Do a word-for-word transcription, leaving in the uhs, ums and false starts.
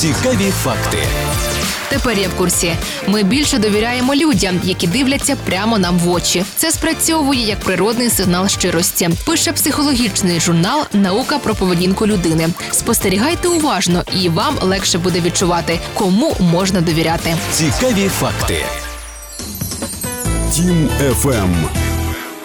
Цікаві факти. Тепер я в курсі. Ми більше довіряємо людям, які дивляться прямо нам в очі. Це спрацьовує як природний сигнал щирості. Пише психологічний журнал «Наука про поведінку людини». Спостерігайте уважно, і вам легше буде відчувати, кому можна довіряти. Цікаві факти. Тім еф ем.